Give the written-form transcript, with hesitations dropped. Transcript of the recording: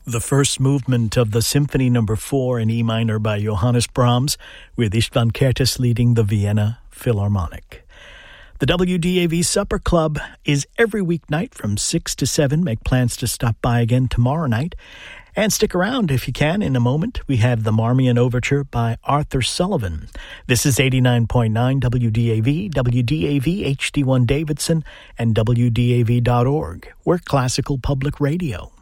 The first movement of the Symphony No. 4 in E minor by Johannes Brahms, with Istvan Kertész leading the Vienna Philharmonic. The WDAV Supper Club is every weeknight from 6 to 7. Make plans to stop by again tomorrow night. And stick around if you can. In a moment, we have the Marmion Overture by Arthur Sullivan. This is 89.9 WDAV, WDAV HD1 Davidson, and WDAV.org. We're classical public radio.